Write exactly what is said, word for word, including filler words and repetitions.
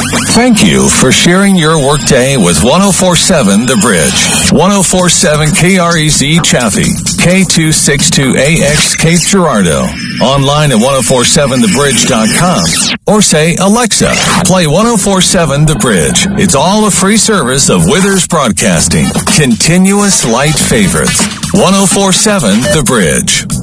Thank you for sharing your workday with one oh four point seven The Bridge. one oh four point seven K R E C Chaffee, K two sixty-two A X Cape Girardeau. Online at ten forty-seven the bridge dot com. Or say, Alexa, play ten forty-seven The Bridge. It's all a free service of Withers Broadcasting. Continuous light favorites. ten forty-seven The Bridge.